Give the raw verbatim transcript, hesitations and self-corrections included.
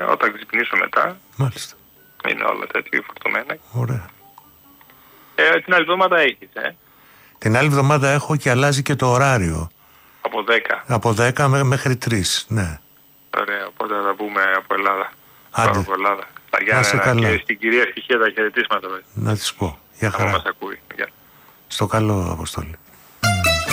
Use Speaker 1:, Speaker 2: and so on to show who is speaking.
Speaker 1: όταν ξυπνήσω μετά.
Speaker 2: Μάλιστα.
Speaker 1: Είναι όλα τέτοια φορτωμένα.
Speaker 2: Ωραία.
Speaker 1: Ε, την άλλη εβδομάδα έχεις, ε.
Speaker 2: Την άλλη εβδομάδα έχω και αλλάζει και το ωράριο.
Speaker 1: Από δέκα.
Speaker 2: Από δέκα μέχρι τρεις, ναι.
Speaker 1: Ωραία, οπότε θα τα πούμε από Ελλάδα.
Speaker 2: Άντε.
Speaker 1: Από Ελλάδα. Στα Γιάννενα και στην κυρία Στοιχεία τα χαιρετίσματα.
Speaker 2: Να της πω. Για χαρά.
Speaker 1: μας ακούει. Γεια.
Speaker 2: Στο καλό, Αποστόλη.